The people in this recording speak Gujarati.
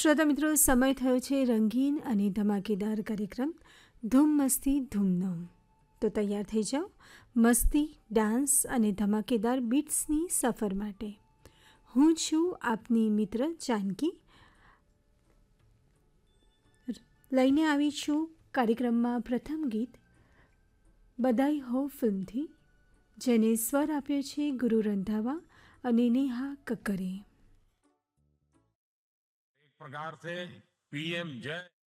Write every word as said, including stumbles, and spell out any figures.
શ્રોતા મિત્રો, સમય થયો છે રંગીન અને ધમાકેદાર કાર્યક્રમ ધૂમ મસ્તી ધૂમનો. તો તૈયાર થઈ જાઓ મસ્તી, ડાન્સ અને ધમાકેદાર બીટ્સની સફર માટે. હું છું આપની મિત્ર જાનકી. લઈને આવી છું કાર્યક્રમમાં પ્રથમ ગીત બધાઈ હો ફિલ્મથી, જેને સ્વર આપ્યો છે ગુરુ રંધાવા અને નેહા કક્કરે. प्रकार से पीएम जय